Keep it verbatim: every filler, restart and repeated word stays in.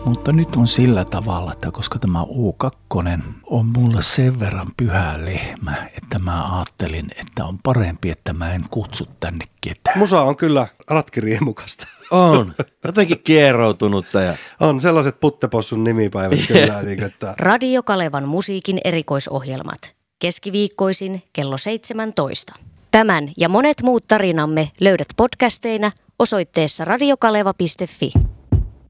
Mutta nyt on sillä tavalla, että koska tämä U kaksi on mulle sen verran pyhä lehmä, että mä ajattelin, että on parempi, että mä en kutsu tänne ketään. Musa on kyllä ratkiriemukasta. On. Jotenkin kieroutunutta. Ja... On sellaiset Puttepossun nimipäivät kyllä. Niin, että... Radio Kalevan musiikin erikoisohjelmat. Keskiviikkoisin kello seitsemäntoista. Tämän ja monet muut tarinamme löydät podcasteina osoitteessa radiokaleva piste fi.